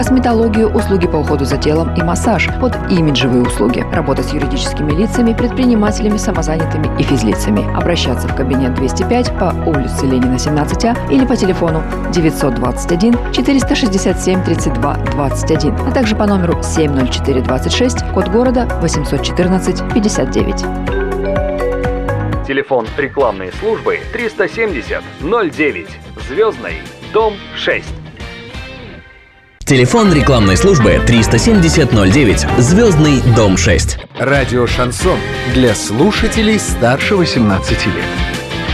косметологию, услуги по уходу за телом и массаж под имиджевые услуги. Работа с юридическими лицами, предпринимателями, самозанятыми и физлицами. Обращаться в кабинет 205 по улице Ленина, 17А или по телефону 921 467 32 21, а также по номеру 70426, код города 814 59. Телефон рекламной службы 370 09. Звездный, дом 6. Телефон рекламной службы 370-09, Звездный, дом 6. Радио «Шансон» для слушателей старше 18 лет.